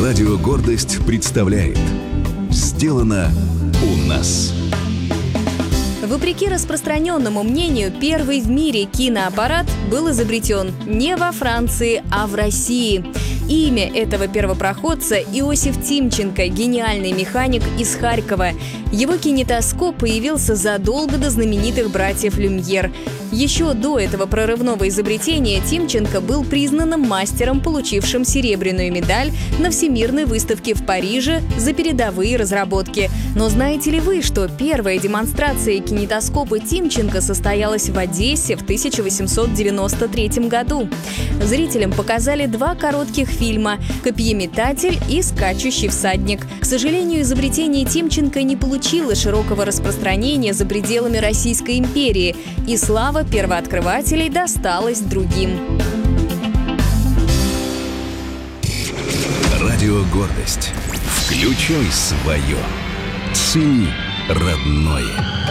Радио «Гордость» представляет «Сделано у нас». Вопреки распространенному мнению, первый в мире киноаппарат был изобретен не во Франции, а в России. Имя этого первопроходца – Иосиф Тимченко, гениальный механик из Харькова. Его кинетоскоп появился задолго до знаменитых братьев Люмьер. Еще до этого прорывного изобретения Тимченко был признанным мастером, получившим серебряную медаль на Всемирной выставке в Париже за передовые разработки. Но знаете ли вы, что первая демонстрация кинетоскопа Тимченко состоялась в Одессе в 1893 году? Зрителям показали два коротких фильма «Копьеметатель» и «Скачущий всадник». К сожалению, изобретение Тимченко не получило широкого распространения за пределами Российской империи, и слава первооткрывателей досталась другим. Радио «Гордость». Включай свое. Цени родное.